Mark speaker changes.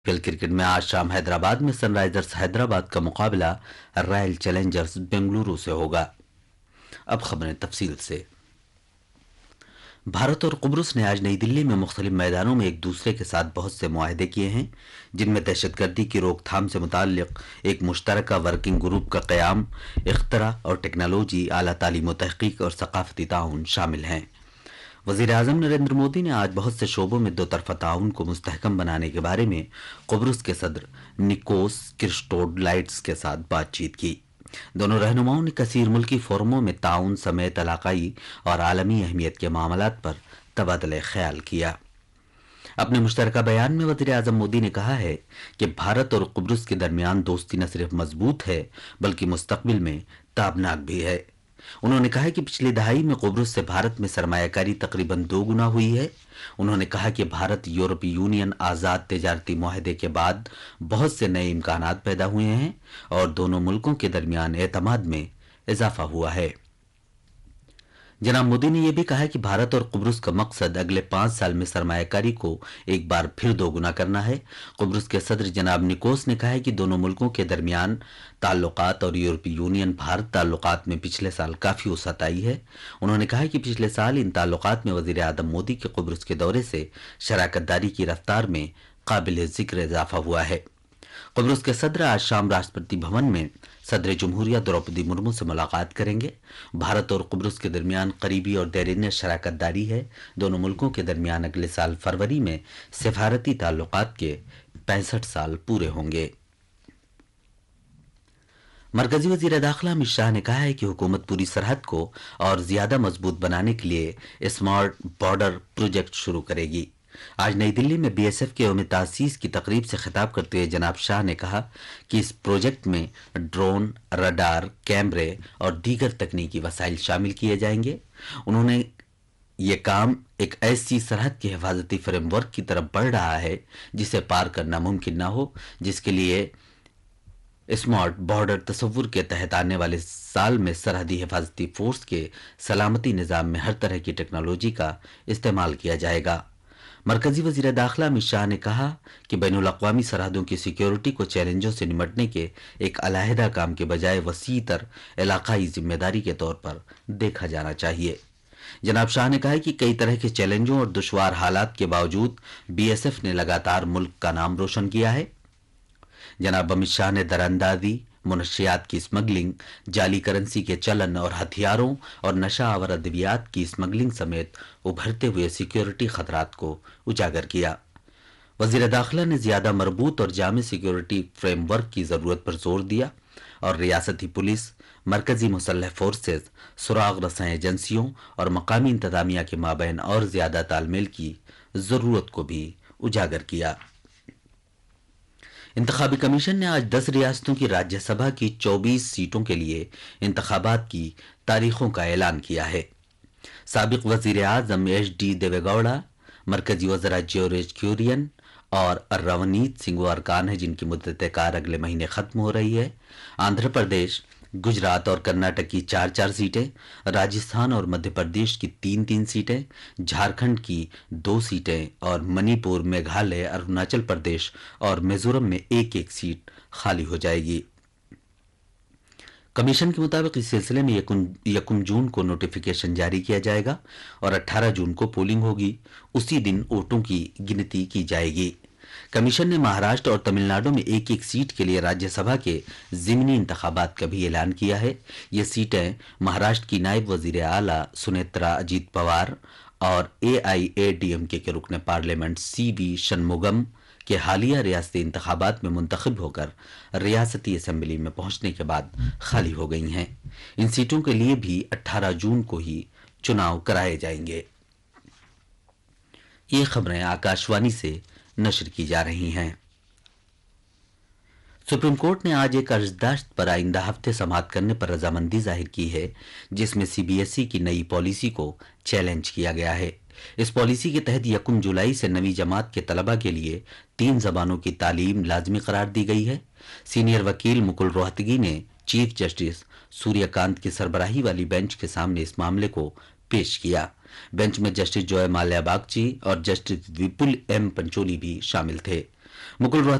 Speaker 1: कल क्रिकेट में आज शाम हैदराबाद में सनराइजर्स हैदराबाद का मुकाबला रॉयल चैलेंजर्स बेंगलुरु से होगा। अब खबरें तफसील से। भारत और कुब्रुस ने आज नई दिल्ली में मुख्तलिफ मैदानों में एक दूसरे के साथ बहुत से मुआहदे किए हैं, जिनमें दहशतगर्दी की रोकथाम से मुताल्लिक एक मुश्तरका वर्किंग ग्रुप का क़याम, इख्तरा और टेक्नोलॉजी, आला तालीम व तहकीक और सकाफती ताउन शामिल हैं। वज़ीर आज़म नरेंद्र मोदी ने आज बहुत से शोबों में दो तरफ़ा ताउन को मुस्तहकम बनाने के बारे में कुब्रुस के सदर निकोस क्रिस्टोडलाइट्स के साथ बातचीत की। दोनों रहनुमाओं ने कसीर मुल्की फोरमों में ताउन समेत इलाकाई और आलमी अहमियत के मामलात पर तबादला ख्याल किया। अपने मुश्तरका बयान में वज़ीर आज़म मोदी ने कहा है कि भारत और कुब्रुस के दरमियान दोस्ती न सिर्फ मजबूत है बल्कि मुस्तकबिल में ताबनाक भी है। उन्होंने कहा कि पिछली दहाई में कुब्रुस से भारत में सरमायाकारी तकरीबन 2 गुना हुई है। उन्होंने कहा कि भारत यूरोपीय यूनियन आज़ाद तिजारती मुआहदे के बाद बहुत से नए इम्कानात पैदा हुए हैं और दोनों मुल्कों के दरमियान एतमाद में इजाफा हुआ है। जनाब मोदी ने यह भी कहा कि भारत और कुब्रुस का मकसद अगले 5 साल में सरमायाकारी को एक बार फिर 2 गुना करना है। कुब्रुस के सदर जनाब निकोस ने कहा है कि दोनों मुल्कों के दरमियान ताल्लुकात और यूरोपीय यूनियन भारत ताल्लुकात में पिछले साल काफ़ी वसअत आई है। उन्होंने कहा कि पिछले साल इन ताल्लुकात में वज़ीर आज़म मोदी के कुब्रुस के दौरे से शराकत दारी की रफ्तार में काबिल ज़िक्र इजाफा हुआ है। कुब्रुस के सदर आज शाम राष्ट्रपति भवन में सदर जमहूरिया द्रौपदी मुर्मू से मुलाकात करेंगे। भारत और कुब्रुस के दरमियान करीबी और देरीने शराकत दारी है। दोनों मुल्कों के दरमियान अगले साल फरवरी में सिफारती ताल्लुकात के 65 साल पूरे होंगे। मरकजी वज़ीर दाखिला अमित शाह ने कहा है कि हुकूमत पूरी सरहद को और ज्यादा मजबूत बनाने के लिए स्मार्ट बॉर्डर प्रोजेक्ट शुरू करेगी। आज नई दिल्ली में बीएसएफ के यौम तासीस की तकरीब से खिताब करते हुए जनाब शाह ने कहा कि इस प्रोजेक्ट में ड्रोन, रडार, कैमरे और दीगर तकनीकी वसाइल शामिल किए जाएंगे। उन्होंने ये काम एक ऐसी सरहद के हिफाजती फ्रेमवर्क की तरफ बढ़ रहा है जिसे पार करना मुमकिन ना हो, जिसके लिए स्मार्ट बॉर्डर तस्वुर के तहत आने वाले साल में सरहदी हिफाजती फोर्स के सलामती निज़ाम में हर तरह की टेक्नोलॉजी का इस्तेमाल किया जाएगा। मरकजी वज़ीर दाखिला अमित शाह ने कहा कि बैनुल अक़वामी सरहदों की सिक्योरिटी को चैलेंजों से निपटने के एक अलहदा काम के बजाय वसीतर इलाकाई जिम्मेदारी के तौर पर देखा जाना चाहिए। जनाब शाह ने कहा कि कई तरह के चैलेंजों और दुश्वार हालात के बावजूद बीएसएफ ने लगातार मुल्क का नाम रोशन किया है। जनाब अमित शाह ने दरअंदाजी, मुनशियात की स्मगलिंग, जाली करेंसी के चलन और हथियारों और नशा आवर अद्वियात की स्मगलिंग समेत उभरते हुए सिक्योरिटी खतरात को उजागर किया। वज़ीर दाखिला ने ज्यादा मरबूत और जामे सिक्योरिटी फ्रेमवर्क की जरूरत पर जोर दिया और रियासती पुलिस, मरकजी मुसल्लह फोर्सेज, सुराग रसां एजेंसियों और मकामी इंतजामिया के माबैन और ज्यादा तालमेल की जरूरत को भी उजागर किया। इंतखाबी कमीशन ने आज 10 रियासतों की राज्यसभा की 24 सीटों के लिए इंतखाबात की तारीखों का ऐलान किया है। साबिक वजीर आजम HD देवेगौड़ा, मरकजी वज़रा जॉर्ज क्यूरियन और रवनीत सिंह वो अरकान है जिनकी मुद्दत कार अगले महीने खत्म हो रही है। आंध्र प्रदेश, गुजरात और कर्नाटक की 4-4 सीटें, राजस्थान और मध्य प्रदेश की 3-3 सीटें, झारखंड की 2 सीटें और मणिपुर, मेघालय, अरुणाचल प्रदेश और मिजोरम में 1-1 सीट खाली हो जाएगी। कमीशन के मुताबिक इस सिलसिले में यकुम जून को नोटिफिकेशन जारी किया जाएगा और 18 जून को पोलिंग होगी। उसी दिन वोटों की गिनती की जाएगी। कमीशन ने महाराष्ट्र और तमिलनाडु में 1-1 सीट के लिए राज्यसभा के ज़िमनी इंतखाबात का भी ऐलान किया है। ये सीटें महाराष्ट्र की नायब वजीर आला सुनेत्रा अजीत पवार और AIADMK के रुकन पार्लियामेंट CV शनमुगम के हालिया रियासती इंतखाबात में मुंतखब होकर रियासती असेंबली में पहुंचने के बाद खाली हो गई हैं। इन सीटों के लिए भी 18 जून को ही चुनाव कराए जाएंगे। ये खबरें आकाशवाणी से नशर की जा रही हैं। सुप्रीम कोर्ट ने आज एक अर्जदाश्त पर आइंदा हफ्ते समाअत करने पर रजामंदी जाहिर की है, जिसमें CBSE की नई पॉलिसी को चैलेंज किया गया है। इस पॉलिसी के तहत 1 जुलाई से 9वीं जमात के तलबा के लिए 3 जबानों की तालीम लाजमी करार दी गई है। सीनियर वकील मुकुल रोहतगी ने चीफ जस्टिस सूर्यकांत की सरबराही वाली बेंच के सामने इस मामले को पेश किया। बेंच में जस्टिस जॉय माल्या बागची और जस्टिस विपुल M पंचोली भी शामिल थे। मुकुल